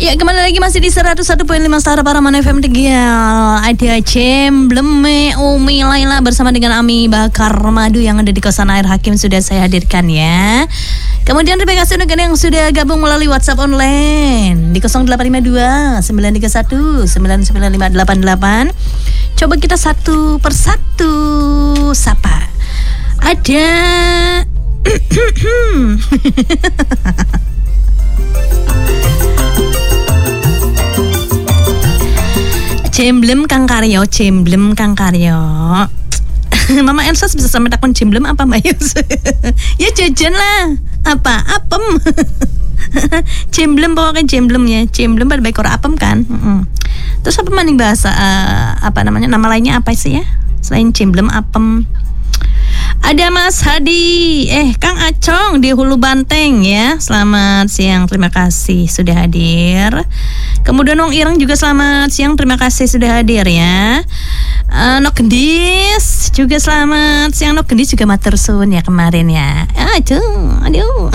Ya, kembali lagi masih di 101.5 Star Paraman FM Tegal. Ada Cembleme Umi Laila bersama dengan Ami Bakar Madu yang ada di kosan Air Hakim sudah saya hadirkan ya. Kemudian terima kasih untuk yang sudah gabung melalui WhatsApp online di 0852 931 99588. Coba kita satu persatu sapa. Ada Cemblem Kang Karyo, Cemblem Kang Karyo. Mama Elsa bisa sampai takon Cemblem apa Mbak Yus? Ya jajan lah. Apa? Apem. Cemblem pokoknya Cemblem ya. Cemblem pada baik orang apem kan. Terus apa maning bahasa apa namanya? Nama lainnya apa sih ya? Selain Cemblem, apem. Ada Mas Hadi, Kang Acong di Hulu Banteng ya. Selamat siang, terima kasih sudah hadir. Kemudian Nong Ireng juga selamat siang, terima kasih sudah hadir ya. Nok Gendis juga selamat siang. Nok Gendis juga matur suwun ya kemarin ya. Aduh.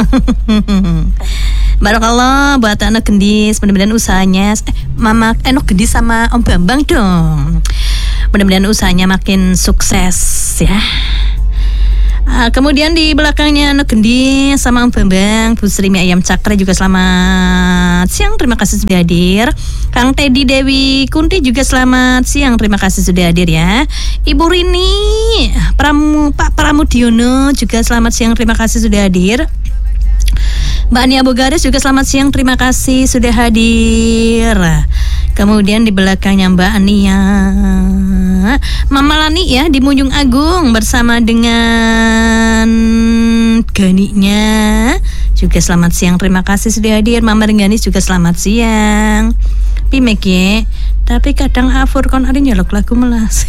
Barakallah buat anak Gendis, mudah-mudahan usahanya Mama Nok Gendis sama Om Bambang dong. Mudah-mudahan usahanya makin sukses ya. Kemudian di belakangnya Anak Gendi sama Om Bambang, Bu Sri Mie Ayam Cakra juga selamat siang, terima kasih sudah hadir. Kang Teddy Dewi Kunti juga selamat siang, terima kasih sudah hadir ya. Ibu Rini Pak Pramudiono juga selamat siang, terima kasih sudah hadir. Mbak Ania Bogaris juga selamat siang, terima kasih sudah hadir. Kemudian di belakangnya Mbak Ania, Mama Lani ya di Munjung Agung bersama dengan Ganinya juga selamat siang, terima kasih sudah hadir. Mama Rengganis juga selamat siang. Pimek ya, tapi kadang afur kon ada nyolok lagu melas.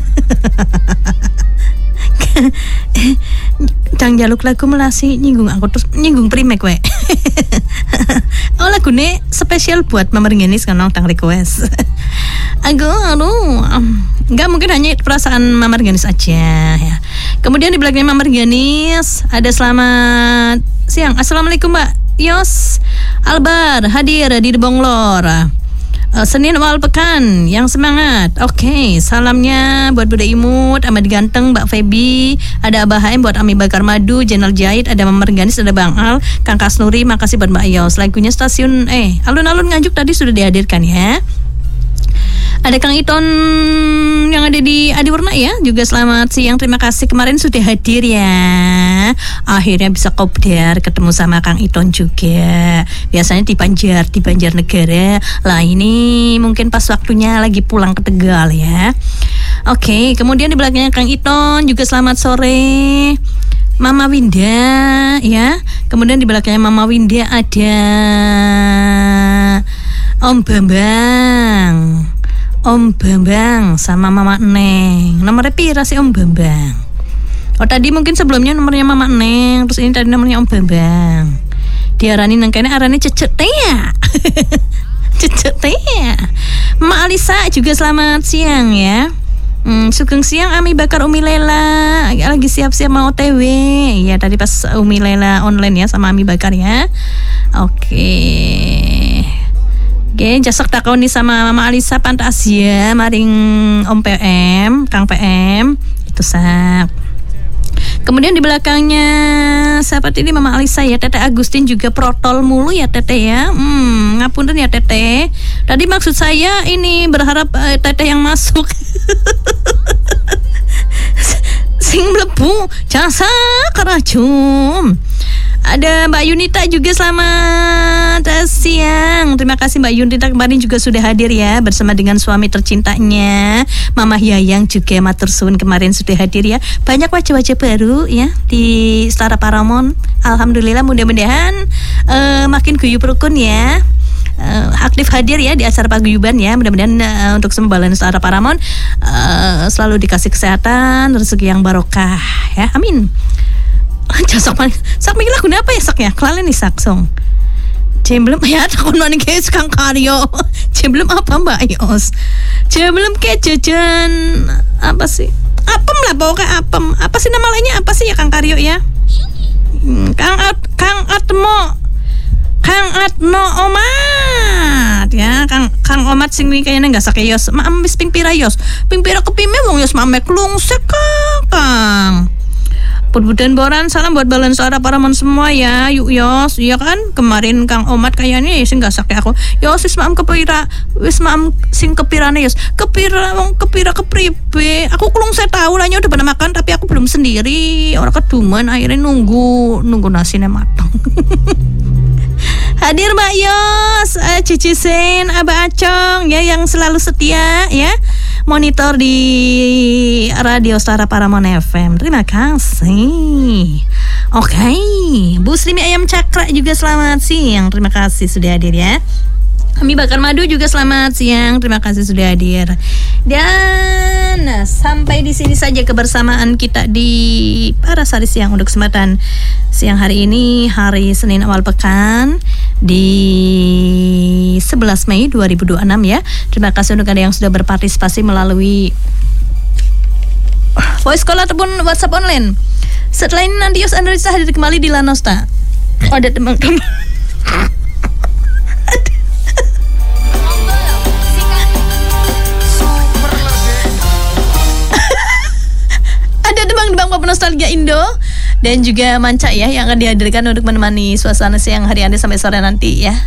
Cang jaluk lagu melasi nyinggung aku terus nyinggung primek we. Oh lagune spesial buat Mama Rengganis kan tang request. Aduh, enggak mungkin hanya perasaan Mama Rengganis aja ya. Kemudian di belakangnya Mama Rengganis ada selamat siang. Assalamualaikum Mbak Yos Albar hadir di Bonglor. Senin awal pekan yang semangat. Oke, salamnya buat Bude Imut, Ahmad Ganteng, Mbak Feby, ada Abah HM buat Ami Bakar Madu, Jenal Jahit, ada Mama Rengganis, ada Bang Al, Kang Kasnuri, makasih buat Mbak Yos. Lagunya stasiun alun-alun Nganjuk tadi sudah dihadirkan ya. Ada Kang Iton yang ada di Adiwarna ya, juga selamat siang, terima kasih kemarin sudah hadir ya. Akhirnya bisa kopdar ketemu sama Kang Iton juga. Biasanya di Banjarnegara. Lah ini mungkin pas waktunya lagi pulang ke Tegal ya. Oke, kemudian di belakangnya Kang Iton juga selamat sore. Mama Winda ya. Kemudian di belakangnya Mama Winda ada Om Bambang sama Mama Neng. Nomornya pira sih Om Bambang? Oh tadi mungkin sebelumnya nomornya Mama Neng, terus ini tadi nomornya Om Bambang. Diarani nang kene arane cecek teh. Cecek teh. Mak Alisa juga selamat siang ya. Sugeng siang Ami Bakar Umi Lela lagi siap-siap mau OTW. Iya tadi pas Umi Lela online ya sama Ami Bakar ya. Oke, jasak takoni sama Mama Alisa Pantasia maring Om PM, Kang PM itu sak. Kemudian di belakangnya sahabat ini Mama Alisa ya, Teteh Agustin juga protol mulu ya Teteh ya. Ngapunten ya Teteh. Tadi maksud saya ini berharap Teteh yang masuk. Sing mlebu jasa keracun. Ada Mbak Yunita juga selamat siang. Terima kasih Mbak Yunita kemarin juga sudah hadir ya bersama dengan suami tercintanya Mama Yayang juga matur suwun kemarin sudah hadir ya. Banyak wajah-wajah baru ya di Setara Paramon. Alhamdulillah mudah-mudahan makin guyub rukun ya. Aktif hadir ya di acara paguyuban ya. Mudah-mudahan untuk semua balan Setara Paramon selalu dikasih kesehatan, rezeki yang barokah ya. Amin. Sak mikir lagu apa ya sak ya? Kelalen nih sak song. Cemblem ya takon mani guys Kang Karyo. Cemblem apa Mbak Yos? Cemblem ke jajan apa sih? Apem lah pokoknya apem. Apa sih nama lainnya apa sih ya Kang Karyo ya? Kang Atmo Omar. Omat ya. Kang Omat sing kayaknya nggak sakeyos. Maam wis ping pira yos. Ping pira kepime wong yos mamek lungsek Kang. Put-putan boran, salam buat balon suara paramon semua ya. Yuk yos, iya kan? Kemarin Kang Omat kayaknya sing gak sakit aku. Yos wis maam kepira, wis maam sing kepirane yos. Kepira kepribe. Aku kulung saya tahu lah udah pada makan tapi aku belum sendiri. Orang keduman akhirnya nunggu nasinya matang. Hadir Mbak Yos, Cici Sen, Abah Acong ya yang selalu setia ya. Monitor di Radio Suara Paramon FM. Terima kasih. Oke, Bu Srimi Ayam Cakra juga selamat siang. Terima kasih sudah hadir ya. Kami Bakar Madu juga selamat siang. Terima kasih sudah hadir. Dan sampai di sini saja kebersamaan kita di Parasari Siang untuk kesempatan siang hari ini, hari Senin awal pekan di 11 Mei 2026 ya. Terima kasih untuk Anda yang sudah berpartisipasi melalui voice call ataupun WhatsApp online. Setelah ini nanti Yos Andrisa hadir kembali di Lanosta. Ada teman-teman. Ada demang-demang pop nostalgia Indo dan juga Manca ya yang akan dihadirkan untuk menemani suasana siang hari Anda sampai sore nanti ya.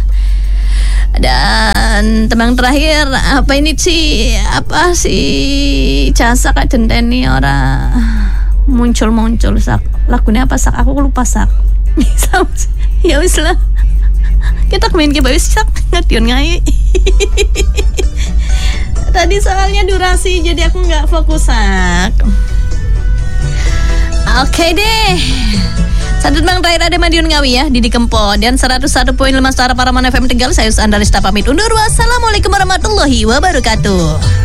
Dan tembang terakhir apa ini sih? Apa sih? Casa kak denteni ora muncul sak. Lagunya apa sak? Aku lupa sak. Ya wis lah. Kita main ke wis sak ngadion ngai. Tadi soalnya durasi jadi aku nggak fokus sak. Oke deh. Satu bang terakhir ada Madiun Ngawi ya, Didi Kempot dan 101.5 Suara Paramon FM Tegal. Saya Andalista pamit undur. Wassalamualaikum warahmatullahi wabarakatuh.